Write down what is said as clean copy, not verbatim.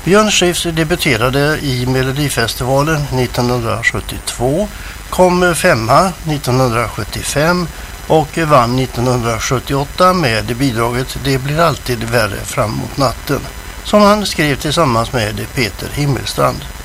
Björn Skifs debuterade i Melodifestivalen 1972, kom femma 1975 och vann 1978 med bidraget Det blir alltid värre fram mot natten, som han skrev tillsammans med Peter Himmelstrand.